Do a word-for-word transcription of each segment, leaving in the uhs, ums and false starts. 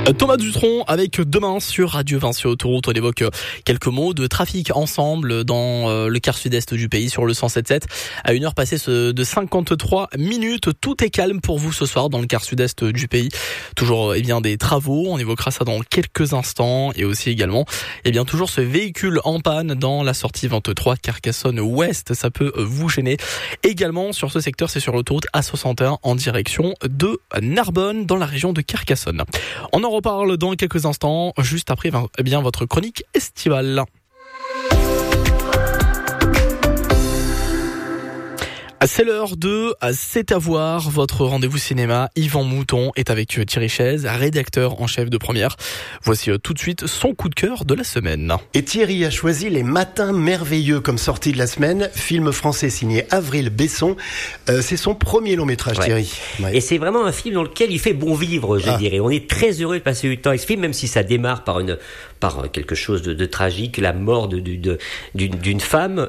Thomas Dutronc avec Demain sur Radio Vinci Autoroute. On évoque quelques mots de trafic ensemble dans le quart sud-est du pays sur le cent sept sept. À une heure passée de cinquante-trois minutes, tout est calme pour vous ce soir dans le quart sud-est du pays. Toujours eh bien des travaux, on évoquera ça dans quelques instants, et aussi également eh bien toujours ce véhicule en panne dans la sortie vingt-trois Carcassonne Ouest, ça peut vous gêner. Également sur ce secteur, c'est sur l'autoroute A soixante et un en direction de Narbonne dans la région de Carcassonne. On en reparle dans quelques instants, juste après eh bien votre chronique estivale. C'est l'heure de C'est à voir, votre rendez-vous cinéma. Yvan Mouton est avec Thierry Chaise, rédacteur en chef de Première. Voici tout de suite son coup de cœur de la semaine. Et Thierry a choisi Les Matins Merveilleux comme sortie de la semaine, film français signé Avril Besson. Euh, c'est son premier long métrage, ouais. Thierry. Ouais. Et c'est vraiment un film dans lequel il fait bon vivre, je ah. dirais. On est très heureux de passer du temps avec ce film, même si ça démarre par une par quelque chose de, de tragique, la mort de, de, de, d'une, d'une femme,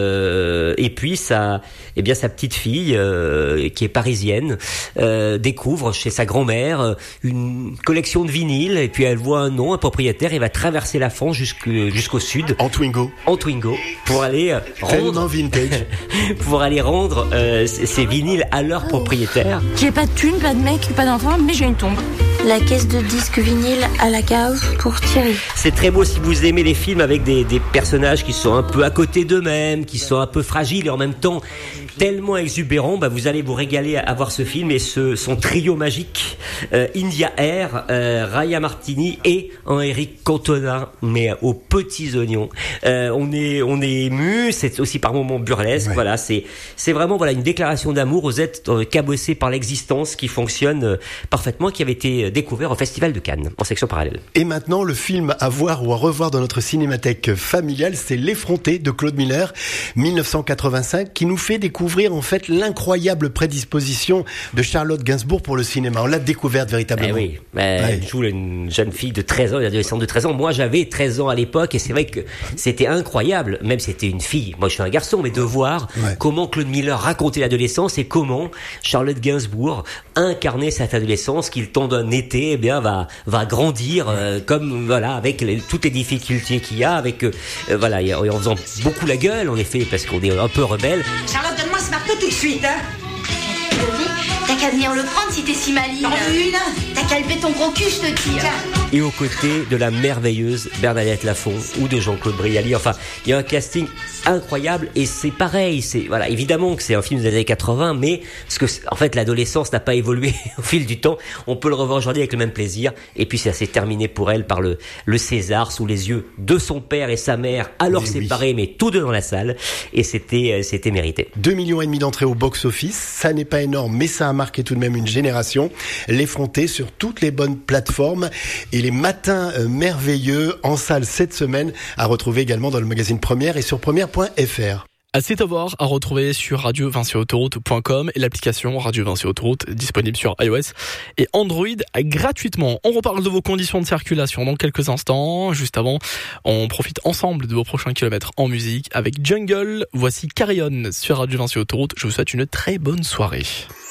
euh, et puis ça, eh bien sa petite fille euh, qui est parisienne euh, découvre chez sa grand-mère une collection de vinyles, et puis elle voit un nom, un propriétaire, et va traverser la France jusqu'au, jusqu'au sud en Twingo, en Twingo pour aller rendre vintage, pour aller rendre euh, ces vinyles à leur propriétaire. J'ai pas de thune, pas de mec, pas d'enfant, mais j'ai une tombe. La caisse de disques vinyle à la cave pour Thierry. C'est très beau si vous aimez les films avec des, des personnages qui sont un peu à côté d'eux-mêmes, qui sont un peu fragiles et en même temps tellement exubérants, bah vous allez vous régaler à voir ce film et ce, son trio magique, euh, India Air, euh, Raya Martini et Henri Cantona, mais aux petits oignons. Euh, on est on est ému, c'est aussi par moments burlesque. Ouais. Voilà, c'est c'est vraiment voilà une déclaration d'amour aux êtres euh, cabossés par l'existence qui fonctionne euh, parfaitement, qui avait été découvert au Festival de Cannes en section parallèle. Et maintenant, le film à voir ou à revoir dans notre cinémathèque familiale, c'est L'Effronté de Claude Miller, dix-neuf cent quatre-vingt-cinq, qui nous fait découvrir en fait l'incroyable prédisposition de Charlotte Gainsbourg pour le cinéma. On l'a découverte véritablement. Eh oui, elle ouais. joue une jeune fille de treize ans, une adolescente de treize ans. Moi, j'avais treize ans à l'époque, et c'est vrai que c'était incroyable, même si c'était une fille. Moi, je suis un garçon, mais de voir ouais. comment Claude Miller racontait l'adolescence et comment Charlotte Gainsbourg incarnait cette adolescence qui, le temps d'un été, eh bien, va va grandir euh, comme voilà avec les, toutes les difficultés qu'il y a, avec euh, voilà, en faisant beaucoup la gueule, en effet, parce qu'on est un peu rebelle. Charlotte, donne-moi ce marteau tout de suite, hein. T'as qu'à venir le prendre si t'es si maligne. Une. T'as qu'à lever ton gros cul, je te tire. Et aux côtés de la merveilleuse Bernadette Lafont ou de Jean-Claude Brialy. Enfin, il y a un casting incroyable, et c'est pareil. C'est voilà, évidemment que c'est un film des années quatre-vingts, mais parce que en fait l'adolescence n'a pas évolué au fil du temps. On peut le revoir aujourd'hui avec le même plaisir. Et puis ça s'est terminé pour elle par le le César sous les yeux de son père et sa mère, alors mais séparés, oui. mais tous deux dans la salle. Et c'était c'était mérité. Deux millions et demi d'entrées au box-office, ça n'est pas énorme, mais ça a marqué tout de même une génération. L'Effronté sur toutes les bonnes plateformes, et Les Matins Merveilleux en salle cette semaine, à retrouver également dans le magazine Première et sur première point f r. C'est à voir, à retrouver sur radio vinci autoroute point com et l'application Radio Vinci Autoroute disponible sur iOS et Android gratuitement. On reparle de vos conditions de circulation dans quelques instants. Juste avant, on profite ensemble de vos prochains kilomètres en musique avec Jungle. Voici Carillon sur Radio Vinci Autoroute. Je vous souhaite une très bonne soirée.